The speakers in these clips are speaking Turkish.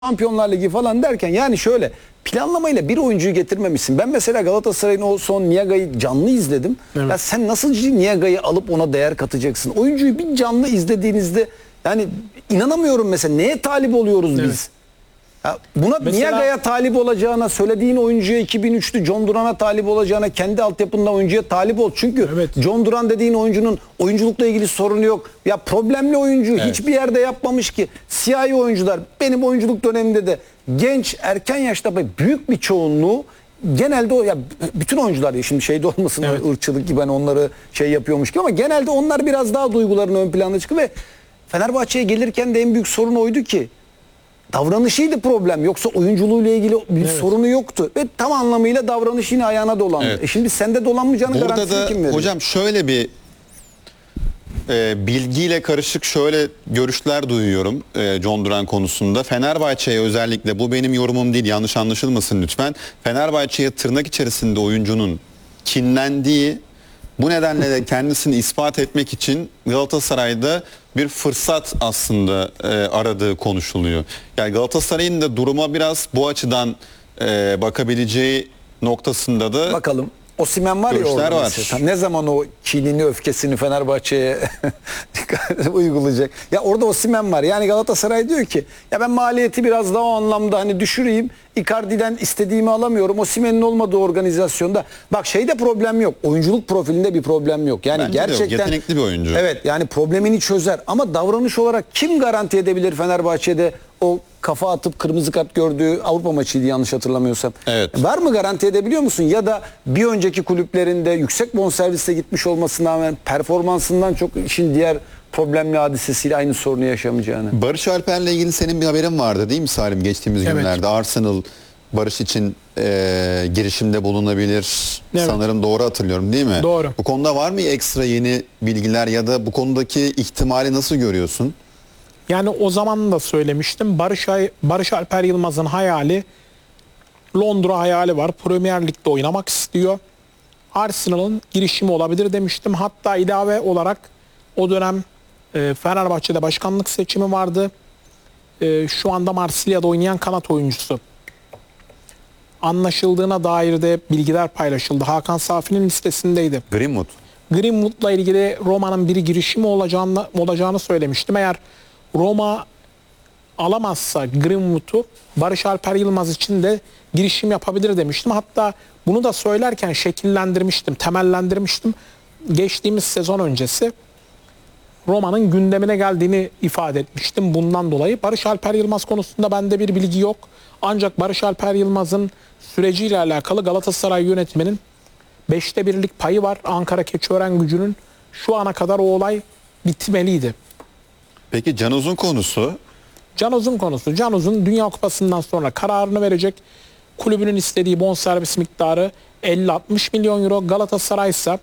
Şampiyonlar Ligi falan derken yani şöyle planlamayla bir oyuncuyu getirmemişsin. Ben mesela Galatasaray'ın o son Niaga'yı canlı izledim. Evet. Ya sen nasıl Niaga'yı alıp ona değer katacaksın? Oyuncuyu bir canlı izlediğinizde yani inanamıyorum mesela neye talip oluyoruz Evet. biz? Ya buna Mesela- Niaga'ya talip olacağına, söylediğin oyuncuya 2003'lü John Duran'a talip olacağına, kendi altyapında oyuncuya talip ol. Çünkü Evet. John Duran dediğin oyuncunun oyunculukla ilgili sorunu yok. Ya problemli oyuncu hiçbir yerde yapmamış ki. Siyahi oyuncular benim oyunculuk döneminde de genç erken yaşta büyük bir çoğunluğu genelde o ya bütün oyuncular ya şimdi şeyde olmasın Evet. ırkçılık gibi hani onları şey yapıyormuş gibi ama genelde onlar biraz daha duyguların ön planda çıkıyor ve Fenerbahçe'ye gelirken de en büyük sorun oydu ki davranışıydı problem. Yoksa oyunculuğuyla ilgili bir sorunu yoktu. Ve tam anlamıyla davranış yine ayağına dolandı. Evet. Şimdi sende dolanmayacağını Burada garantisini da kim veriyor? hocam şöyle bir bilgiyle karışık şöyle görüşler duyuyorum John Duran konusunda. Fenerbahçe'ye özellikle, bu benim yorumum değil, yanlış anlaşılmasın lütfen. Fenerbahçe'ye tırnak içerisinde oyuncunun kinlendiği, bu nedenle de kendisini ispat etmek için Galatasaray'da bir fırsat aslında aradığı konuşuluyor. Yani Galatasaray'ın da duruma biraz bu açıdan bakabileceği noktasında da Bakalım. Osimhen var ya görüşler orada var. mesela. Ne zaman o kinini, öfkesini Fenerbahçe'ye uygulayacak? Ya orada Osimhen var. Yani Galatasaray diyor ki ya ben maliyeti biraz daha o anlamda hani düşüreyim. Icardi'den istediğimi alamıyorum. Osimhen'in olmadığı organizasyonda. Bak şeyde problem yok. Oyunculuk profilinde bir problem yok. Yani Bence de yok. gerçekten Yetenekli bir oyuncu. Evet yani problemini çözer. Ama davranış olarak kim garanti edebilir Fenerbahçe'de o kafa atıp kırmızı kart gördüğü Avrupa maçıydı yanlış hatırlamıyorsam. Evet. Var mı, garanti edebiliyor musun? Ya da bir önceki kulüplerinde yüksek bonservisle gitmiş olmasına rağmen performansından çok işin diğer problemli hadisesiyle aynı sorunu yaşamayacağını. Barış Alper'le ilgili senin bir haberin vardı değil mi Salim, geçtiğimiz Evet. günlerde? Arsenal Barış için girişimde bulunabilir. Evet. Sanırım doğru hatırlıyorum değil mi? Doğru. Bu konuda var mı ekstra yeni bilgiler ya da bu konudaki ihtimali nasıl görüyorsun? Yani o zaman da söylemiştim. Barış Alper Yılmaz'ın hayali, Londra hayali var. Premier Lig'de oynamak istiyor. Arsenal'ın girişimi olabilir demiştim. Hatta ilave olarak o dönem Fenerbahçe'de başkanlık seçimi vardı. Şu anda Marsilya'da oynayan kanat oyuncusu. Anlaşıldığına dair de bilgiler paylaşıldı. Hakan Safi'nin listesindeydi. Greenwood. Greenwood'la ilgili Roma'nın bir girişimi olacağını söylemiştim. Eğer Roma alamazsa Greenwood'u Barış Alper Yılmaz için de girişim yapabilir demiştim. Hatta bunu da söylerken şekillendirmiştim, temellendirmiştim. Geçtiğimiz sezon öncesi Roma'nın gündemine geldiğini ifade etmiştim. Bundan dolayı Barış Alper Yılmaz konusunda bende bir bilgi yok. Ancak Barış Alper Yılmaz'ın süreciyle alakalı Galatasaray yönetiminin 5'te 1'lik payı var. Ankara Keçiören-Gücü'nün şu ana kadar o olay bitmeliydi. Peki Can Uzun konusu? Can Uzun konusu. Can Uzun Dünya Kupası'ndan sonra kararını verecek. Kulübünün istediği bonservis miktarı 50-60 milyon euro. Galatasaray ise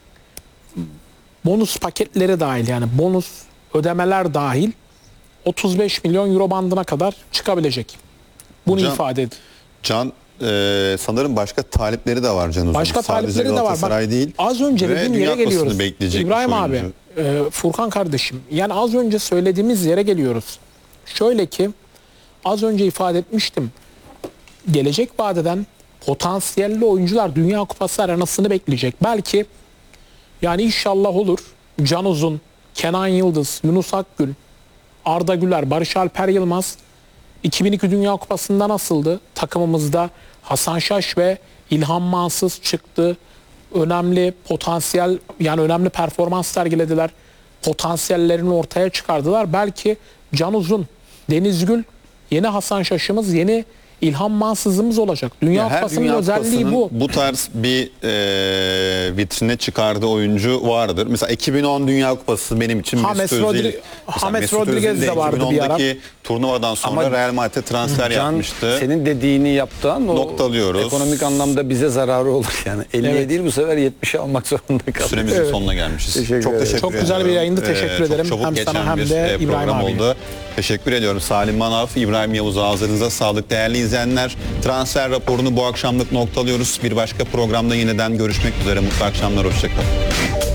bonus paketleri dahil, yani bonus ödemeler dahil 35 milyon euro bandına kadar çıkabilecek. Bunu Hocam, ifade edin. Can sanırım başka talipleri de var Can Uzun. Başka Sadece talipleri de var. Bak, Galatasaray değil. az önce Ve dediğim Dünya yere Kupası'nı geliyoruz. bekleyecekmiş İbrahim abi, oyuncu. Furkan kardeşim. Yani az önce söylediğimiz yere geliyoruz. Şöyle ki az önce ifade etmiştim. Gelecek vadeden potansiyelli oyuncular Dünya Kupası arenasını bekleyecek. Belki yani inşallah olur. Can Uzun, Kenan Yıldız, Yunus Akgül, Arda Güler, Barış Alper Yılmaz 2002 Dünya Kupası'nda nasıldı? Takımımızda Hasan Şaş ve İlhan Mansız çıktı. Önemli potansiyel, yani önemli performans sergilediler. Potansiyellerini ortaya çıkardılar. Belki Can Uzun, Deniz Gül, yeni Hasan Şaş'ımız, yeni İlhan Mansız'ımız olacak. Dünya Ya her Kupası'nın Dünya özelliği Kupası'nın bu. bu tarz bir vitrine çıkardığı oyuncu vardır. Mesela 2010 Dünya Kupası benim için James Mesut Özil. Rodri- Mesela James Mesut Rodriguez Özil de vardı bir ara. 2010'daki turnuvadan sonra Ama Real Madrid'e transfer Can, yapmıştı. senin dediğini yaptığın o Noktalıyoruz. ekonomik anlamda bize zararı olur yani. 50'ye Evet. değil bu sefer 70'e almak zorunda kaldık. Süremizin Evet. sonuna gelmişiz. Teşekkür Çok ederim. teşekkür Çok ediyorum. güzel bir yayındı. Teşekkür ederim. Çok çabuk Hem geçen sana hem bir de İbrahim program abiye. oldu. Teşekkür ediyorum. Salim Manav, İbrahim Yavuz, ağzınıza sağlık. Değerli izleyenler, transfer raporunu bu akşamlık noktalıyoruz. Bir başka programda yeniden görüşmek üzere. Mutlu akşamlar, hoşçakalın.